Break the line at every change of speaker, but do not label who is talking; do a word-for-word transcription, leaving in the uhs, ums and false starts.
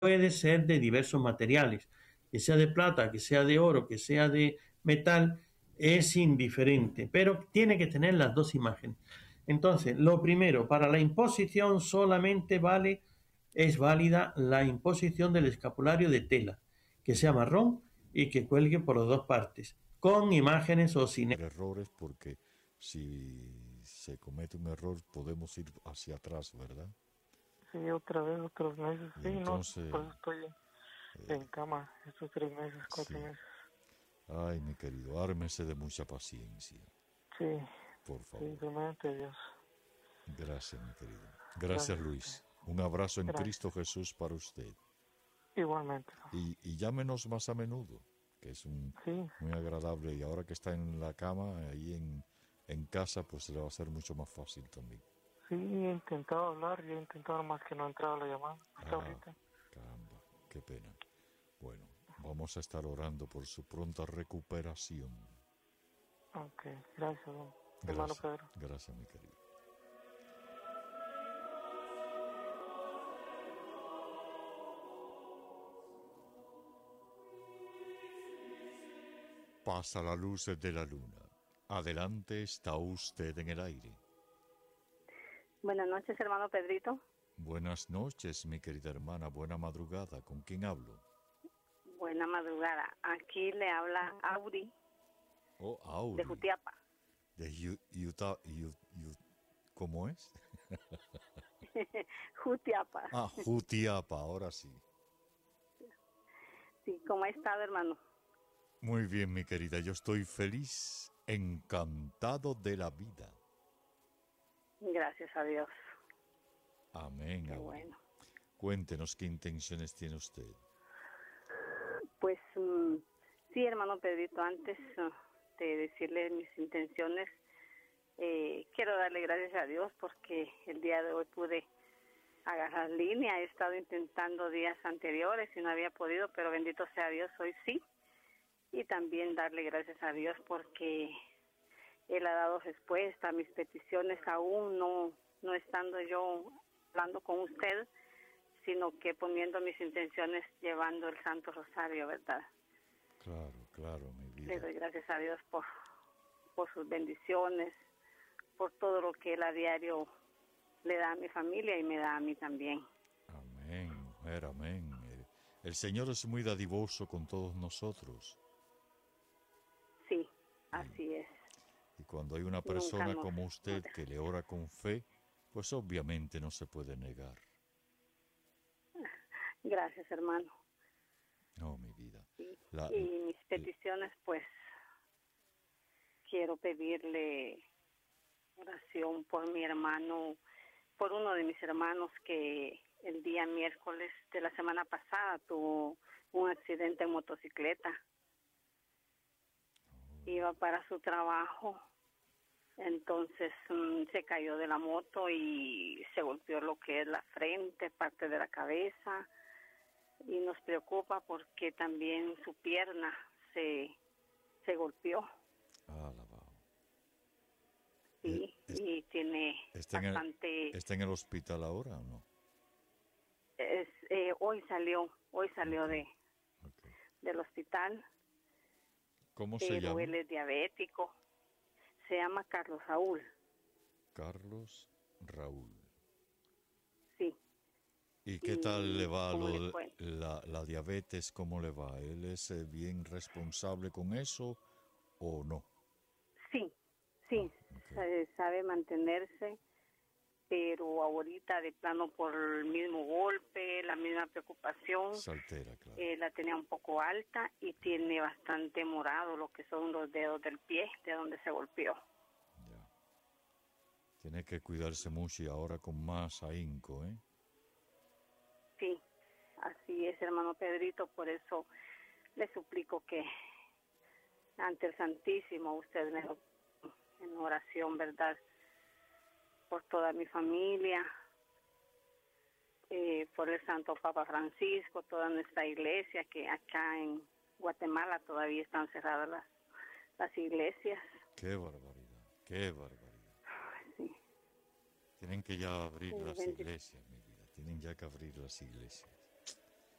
puede ser de diversos materiales, que sea de plata, que sea de oro, que sea de metal, es indiferente, pero tiene que tener las dos imágenes. Entonces, lo primero, para la imposición solamente vale, es válida la imposición del escapulario de tela, que sea marrón y que cuelgue por las dos partes, con imágenes o sin
errores, porque si se comete un error podemos ir hacia atrás, ¿verdad?
Sí, otra vez, otros meses.
Y
Sí, no,
entonces,
pues estoy en cama estos tres meses, cuatro
sí.
meses.
Ay, mi querido, ármese de mucha paciencia,
Sí,
por
sí,
favor.
primeramente Dios.
Gracias, mi querido. Gracias,
Gracias.
Luis. Un abrazo en
Gracias.
Cristo Jesús para usted.
Igualmente.
Y, y llámenos más a menudo, que es un,
Sí,
muy agradable. Y ahora que está en la cama, ahí en, en casa, pues se le va a hacer mucho más fácil también.
sí, he intentado hablar y he intentado más que no ha entrado la llamada hasta
Ah,
ahorita.
caramba, qué pena. Bueno, vamos a estar orando por su pronta recuperación.
Ok, gracias, don- hermano
Gracias,
Pedro.
gracias, mi querido. Pasa la luz de la luna. Adelante, está usted en el aire.
Buenas noches, hermano Pedrito.
Buenas noches, mi querida hermana. Buena madrugada. ¿Con quién hablo?
Buena madrugada. Aquí le habla Auri
Oh,
de
Auri.
Jutiapa.
De Yu- Utah. Yu- Yu- ¿Cómo es?
Jutiapa.
Ah, Jutiapa, ahora sí.
Sí, ¿cómo ha estado, hermano?
Muy bien, mi querida. Yo estoy feliz, encantado de la vida.
Gracias a Dios.
Amén,
Qué
Auri.
bueno.
Cuéntenos qué intenciones tiene usted.
Pues mm, sí, hermano Pedrito, antes uh, de decirle mis intenciones, eh, quiero darle gracias a Dios porque el día de hoy pude agarrar línea. He estado intentando días anteriores y no había podido, pero bendito sea Dios, hoy sí. Y también darle gracias a Dios porque Él ha dado respuesta a mis peticiones, aún no, no estando yo hablando con usted, sino que poniendo mis intenciones, llevando el Santo Rosario, ¿verdad?
Claro, claro, mi vida.
Le doy gracias a Dios por, por sus bendiciones, por todo lo que Él a diario le da a mi familia y me da a mí también.
Amén, mujer, amén. El, el Señor es muy dadivoso con todos nosotros.
Sí, así es.
Y cuando hay una
Nunca
persona
nos,
como
nos
usted
deja.
que le ora con fe, pues obviamente no se puede negar.
Gracias, hermano.
No, mi vida.
Sí.
La,
Y mis peticiones, pues, quiero pedirle oración por mi hermano, por uno de mis hermanos que el día miércoles de la semana pasada tuvo un accidente en motocicleta. Iba para su trabajo, entonces um, se cayó de la moto y se golpeó lo que es la frente, parte de la cabeza, y nos preocupa porque también su pierna se, se golpeó.
alabado.
Sí, y tiene
¿Está en, el,
bastante...
¿Está en el hospital ahora o no?
Es, eh, hoy salió, hoy salió
Okay.
de
Okay.
del hospital,
¿Cómo se
pero
llama?
él es diabético. Se llama Carlos Saúl.
Carlos Raúl.
Sí.
¿Y qué
Y
tal le va
como le
lo,
cuento,
la, la diabetes? ¿Cómo le va? ¿Él es eh, bien responsable con eso o no?
sí, sí,
Ah, okay.
se sabe mantenerse, pero ahorita de plano por el mismo golpe, la misma preocupación,
Se altera, claro.
eh, la tenía un poco alta y tiene bastante morado lo que son los dedos del pie, de donde se golpeó.
Ya. Tiene que cuidarse mucho y ahora con más ahínco, ¿eh?
Sí, así es, hermano Pedrito, por eso le suplico que ante el Santísimo usted me lo en oración, ¿verdad? Por toda mi familia, eh, por el Santo Papa Francisco, toda nuestra iglesia, que acá en Guatemala todavía están cerradas las, las iglesias.
Qué barbaridad, qué barbaridad.
Sí.
Tienen que ya abrir
Sí,
las
bendito.
iglesias, mi vida. Tienen ya que abrir las iglesias.